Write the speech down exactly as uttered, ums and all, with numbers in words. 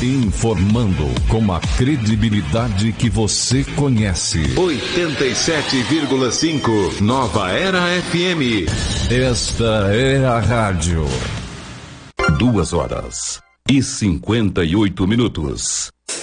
Informando com a credibilidade que você conhece. oitenta e sete vírgula cinco Nova Era F M. Esta é a rádio. Duas horas e cinquenta e oito minutos.